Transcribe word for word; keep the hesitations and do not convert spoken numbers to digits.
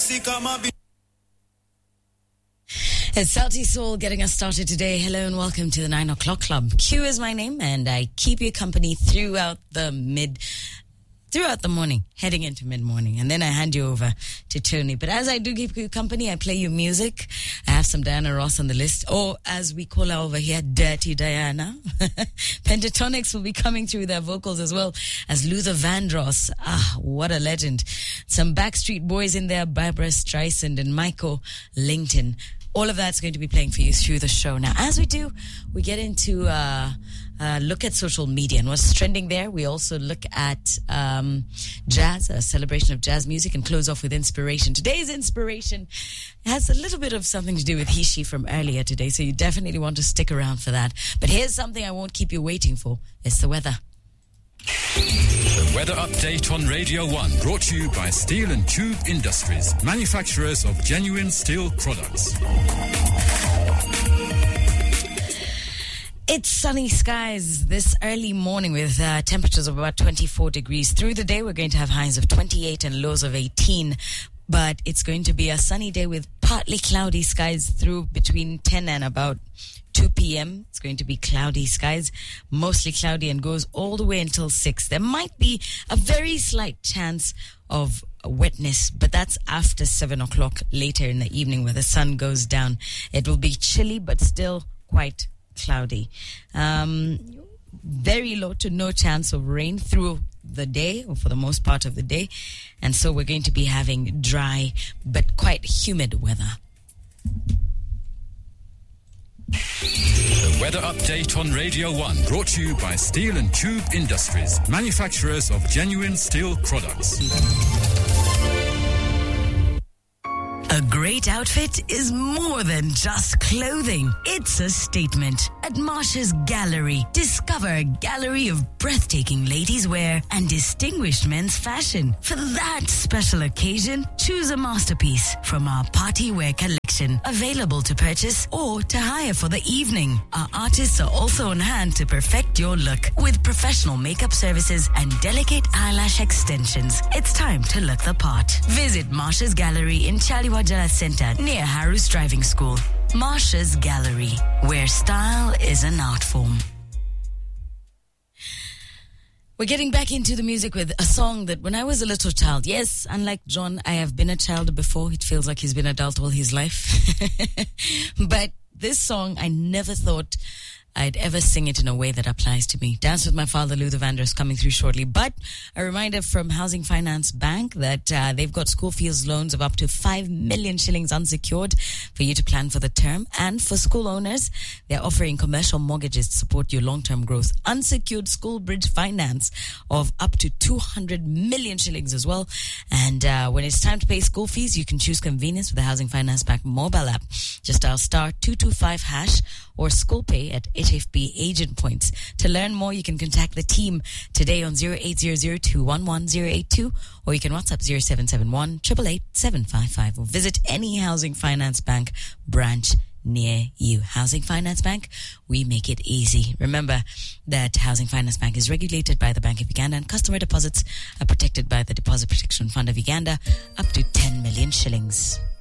It's Salty Soul getting us started today. Hello and welcome to the nine o'clock club. Q is my name and I keep you company throughout the mid, throughout the morning, heading into mid-morning. And then I hand you over to Tony. But as I do keep you company, I play you music. I have some Diana Ross on the list. Or as we call her over here, Dirty Diana. Pentatonics will be coming through their vocals as well as Luther Vandross. Ah, what a legend. Some Backstreet Boys in there, Barbara Streisand and Michael Langton. All of that's going to be playing for you through the show. Now, as we do, we get into uh, uh, look at social media and what's trending there. We also look at um, jazz, a celebration of jazz music, and close off with inspiration. Today's inspiration has a little bit of something to do with he, she from earlier today, so you definitely want to stick around for that. But here's something I won't keep you waiting for. It's the weather. The weather update on Radio one, brought to you by Steel and Tube Industries, manufacturers of genuine steel products. It's sunny skies this early morning with uh, temperatures of about twenty-four degrees. Through the day, we're going to have highs of twenty-eight and lows of eighteen. But it's going to be a sunny day with partly cloudy skies through between ten and about two p.m. It's going to be cloudy skies, mostly cloudy, and goes all the way until six. There might be a very slight chance of wetness, but that's after seven o'clock later in the evening where the sun goes down. It will be chilly, but still quite cloudy. Um, very low to no chance of rain through the day, or for the most part of the day. And so we're going to be having dry but quite humid weather. The weather update on Radio one, brought to you by Steel and Tube Industries, manufacturers of genuine steel products. A great outfit is more than just clothing. It's a statement. At Marsha's Gallery, discover a gallery of breathtaking ladies' wear and distinguished men's fashion. For that special occasion, choose a masterpiece from our party wear collection, available to purchase or to hire for the evening. Our artists are also on hand to perfect your look with professional makeup services and delicate eyelash extensions. It's time to look the part. Visit Marsha's Gallery in Chaliwajala Center near Harus Driving School. Marsha's Gallery, where style is an art form. We're getting back into the music with a song that when I was a little child, yes, unlike John, I have been a child before. It feels like he's been adult all his life. But this song, I never thought I'd ever sing it in a way that applies to me. Dance with My Father, Luther Vandross, coming through shortly. But a reminder from Housing Finance Bank that uh, they've got school fees loans of up to five million shillings unsecured for you to plan for the term. And for school owners, they're offering commercial mortgages to support your long-term growth. Unsecured school bridge finance of up to two hundred million shillings as well. And uh, when it's time to pay school fees, you can choose convenience with the Housing Finance Bank mobile app. Just dial star two two five hash or school pay at H F B agent points. To learn more, you can contact the team today on zero eight zero zero two one one zero eight two, or you can WhatsApp zero seven seven one eight eight eight seven five five, or visit any Housing Finance Bank branch near you. Housing Finance Bank, we make it easy. Remember that Housing Finance Bank is regulated by the Bank of Uganda, and customer deposits are protected by the Deposit Protection Fund of Uganda up to ten million shillings.